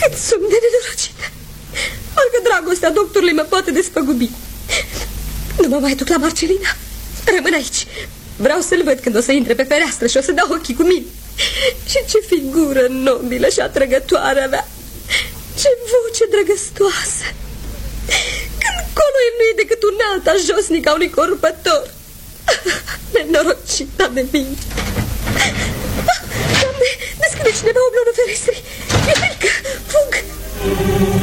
Cât sunt de nenorocită. Parcă dragostea doctorului mă poate despăgubi. Nu mă mai duc la Marcelina. Rămân aici. Vreau să-l văd când o să intre pe fereastră și o să dau ochii cu mine. Și ce figură nobilă și atrăgătoare avea. Ce voce drăgăstoasă. Când colul nu e decât un alta josnic a unui corupător. Nenorocita de mine. Doamne, deschide cineva oblonul ferestrii. E frică, fug.